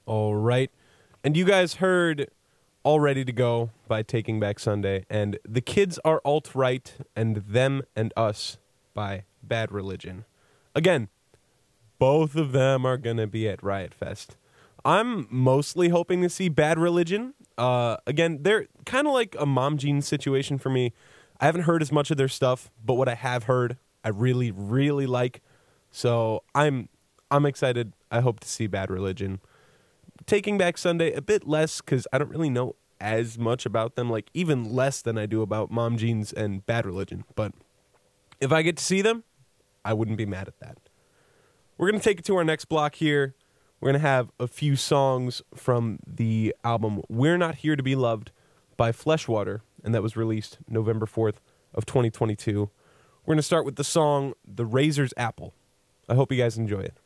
All right. And you guys heard All Ready to Go by Taking Back Sunday, and The Kids Are Alt-Right and Them and Us by Bad Religion. Again, both of them are going to be at Riot Fest. I'm mostly hoping to see Bad Religion. Again, they're kind of like a Mom Jeans situation for me. I haven't heard as much of their stuff, but what I have heard, I really, really like. So I'm excited. I hope to see Bad Religion. Taking Back Sunday, a bit less because I don't really know as much about them, like even less than I do about Mom Jeans and Bad Religion. But if I get to see them, I wouldn't be mad at that. We're going to take it to our next block here. We're going to have a few songs from the album We're Not Here to Be Loved by Fleshwater, and that was released November 4th of 2022. We're going to start with the song The Razor's Apple. I hope you guys enjoy it.